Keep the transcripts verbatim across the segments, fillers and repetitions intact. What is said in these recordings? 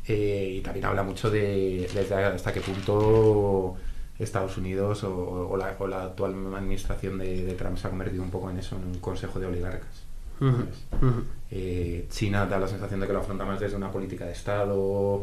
eh, y también habla mucho de desde hasta qué punto Estados Unidos o, o, la, o la actual administración de, de Trump se ha convertido un poco en eso, en un consejo de oligarcas. Uh-huh. Uh-huh. Eh, China da la sensación de que lo afronta más desde una política de Estado,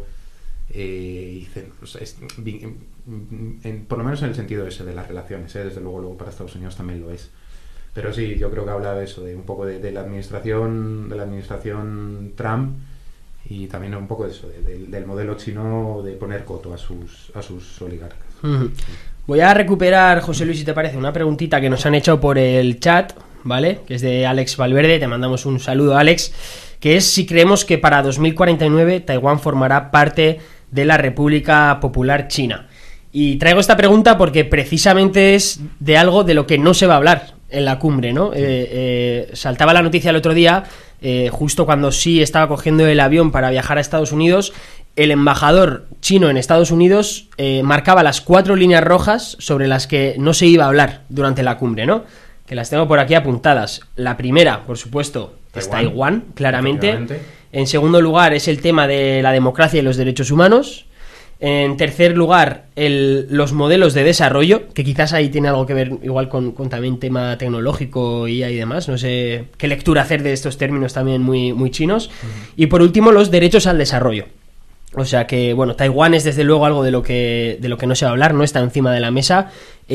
eh, y, pues, es, en, en, por lo menos en el sentido ese de las relaciones, ¿eh? Desde luego, luego para Estados Unidos también lo es. Pero sí, yo creo que habla de eso, de un poco de, de la administración de la administración Trump, y también un poco de eso, de, de, del modelo chino de poner coto a sus a sus oligarcas. Uh-huh. Voy a recuperar, José Luis, si te parece, una preguntita que nos han hecho por el chat, ¿vale? Que es de Alex Valverde, te mandamos un saludo, Alex, que es si creemos que para dos mil cuarenta y nueve Taiwán formará parte de la República Popular China. Y traigo esta pregunta porque precisamente es de algo de lo que no se va a hablar en la cumbre, ¿no? Sí. Eh, eh, saltaba la noticia el otro día, eh, justo cuando Xi estaba cogiendo el avión para viajar a Estados Unidos, el embajador chino en Estados Unidos eh, marcaba las cuatro líneas rojas sobre las que no se iba a hablar durante la cumbre, ¿no? Que las tengo por aquí apuntadas. La primera, por supuesto, Taiwán, es Taiwán, claramente. En segundo lugar es el tema de la democracia y los derechos humanos. En tercer lugar, el, los modelos de desarrollo, que quizás ahí tiene algo que ver igual con, con también tema tecnológico y, y demás. No sé qué lectura hacer de estos términos también muy, muy chinos. Uh-huh. Y por último, los derechos al desarrollo. O sea que, bueno, Taiwán es desde luego algo de lo que, de lo que no se va a hablar, no está encima de la mesa.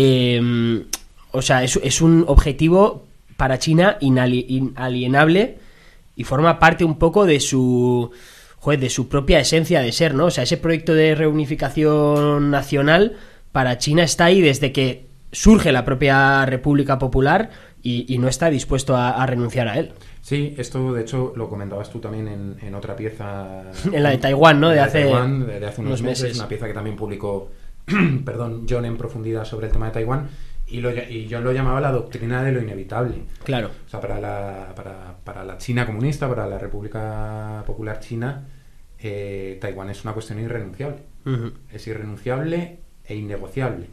Eh, o sea, es, es un objetivo para China inali- inalienable y forma parte un poco de su... Joder, de su propia esencia de ser, ¿no? O sea, ese proyecto de reunificación nacional para China está ahí desde que surge la propia República Popular y, y no está dispuesto a, a renunciar a él. Sí, esto de hecho lo comentabas tú también en, en otra pieza... en la de Taiwán, ¿no? De, de hace, Taiwán, de, de hace unos, unos meses, meses. Una pieza que también publicó perdón, John en profundidad sobre el tema de Taiwán. Y, lo, y John lo llamaba la doctrina de lo inevitable. Claro. O sea, para la, para, para la China comunista, para la República Popular China, eh, Taiwán es una cuestión irrenunciable. Uh-huh. Es irrenunciable e innegociable.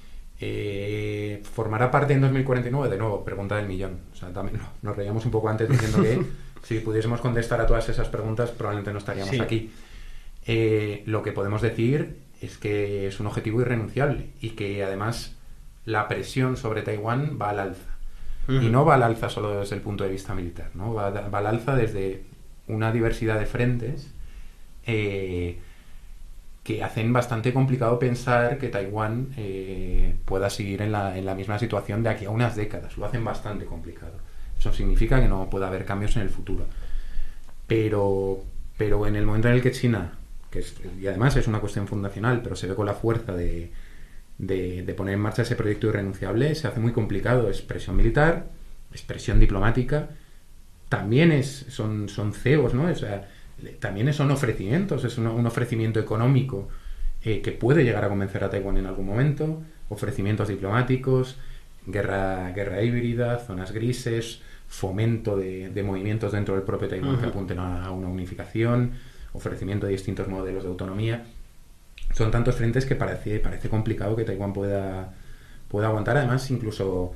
Eh, ¿Formará parte en dos mil cuarenta y nueve? De nuevo, pregunta del millón. O sea, también nos reíamos un poco antes diciendo que si pudiésemos contestar a todas esas preguntas, probablemente no estaríamos sí. aquí. Eh, lo que podemos decir es que es un objetivo irrenunciable y que además la presión sobre Taiwán va al alza. Uh-huh. Y no va al alza solo desde el punto de vista militar, ¿no? Va, va al alza desde una diversidad de frentes eh, que hacen bastante complicado pensar que Taiwán eh, pueda seguir en la, en la misma situación de aquí a unas décadas. Lo hacen bastante complicado. Eso significa que no pueda haber cambios en el futuro. Pero, pero en el momento en el que China, que es, y además es una cuestión fundacional, pero se ve con la fuerza de De, de poner en marcha ese proyecto irrenunciable, se hace muy complicado. Es presión militar, es presión diplomática, también es, son, son cegos, ¿no? O sea, también son ofrecimientos, es un, un ofrecimiento económico eh, que puede llegar a convencer a Taiwán en algún momento, ofrecimientos diplomáticos, guerra, guerra híbrida, zonas grises, fomento de, de movimientos dentro del propio Taiwán uh-huh. que apunten a, a una unificación, ofrecimiento de distintos modelos de autonomía. Son tantos frentes que parece, parece complicado que Taiwán pueda, pueda aguantar. Además, incluso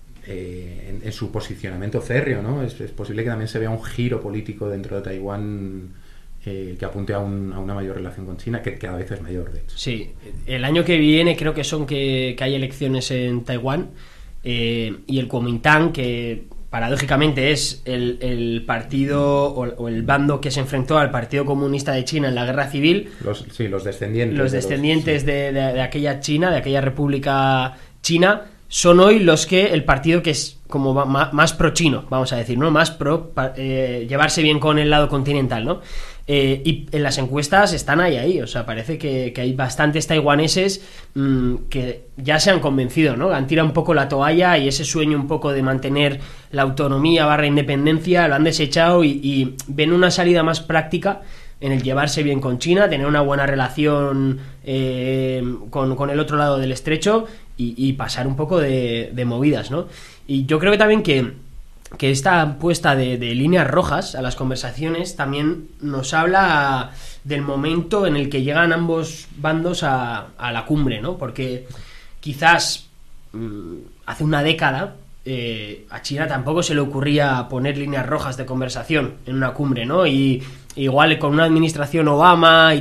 eh, en, en su posicionamiento férreo, ¿no? Es, es posible que también se vea un giro político dentro de Taiwán eh, que apunte a, un, a una mayor relación con China, que cada vez es mayor, de hecho. Sí, el año que viene creo que son que, que hay elecciones en Taiwán eh, y el Kuomintang, que paradójicamente es el, el partido o, o el bando que se enfrentó al Partido Comunista de China en la Guerra Civil. Los, sí, los descendientes. Los descendientes de, los, de, de, de aquella China, de aquella República China, son hoy los que el partido que es como más, más pro-chino, vamos a decir, ¿no? Más pro eh, llevarse bien con el lado continental, ¿no? Eh, y en las encuestas están ahí, ahí, o sea, parece que, que hay bastantes taiwaneses mmm, que ya se han convencido, ¿no? Han tirado un poco la toalla y ese sueño un poco de mantener la autonomía barra independencia lo han desechado y, y ven una salida más práctica en el llevarse bien con China, tener una buena relación eh, con, con el otro lado del estrecho y, y pasar un poco de, de movidas, ¿no? Y yo creo que también que que esta puesta de, de líneas rojas a las conversaciones también nos habla del momento en el que llegan ambos bandos a, a la cumbre, ¿no? Porque quizás mmm, hace una década eh, a China tampoco se le ocurría poner líneas rojas de conversación en una cumbre, ¿no? Y igual con una administración Obama y